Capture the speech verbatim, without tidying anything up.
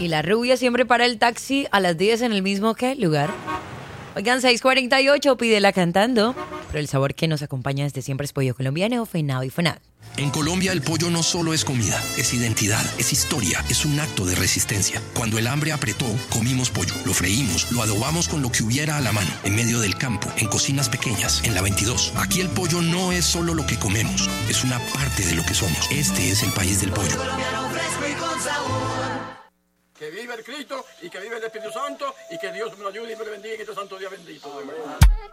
Y la rubia siempre para el taxi a las diez en el mismo ¿qué? Lugar. Oigan, seis cuarenta y ocho, pídela cantando. Pero el sabor que nos acompaña desde siempre es pollo colombiano, feinado y fonado. En Colombia el pollo no solo es comida, es identidad, es historia, es un acto de resistencia. Cuando el hambre apretó, comimos pollo, lo freímos, lo adobamos con lo que hubiera a la mano, en medio del campo, en cocinas pequeñas, en la veintidós. Aquí el pollo no es solo lo que comemos, es una parte de lo que somos. Este es el país del pollo. Que vive el Cristo y que vive el Espíritu Santo y que Dios me lo ayude y me lo bendiga en este santo día bendito.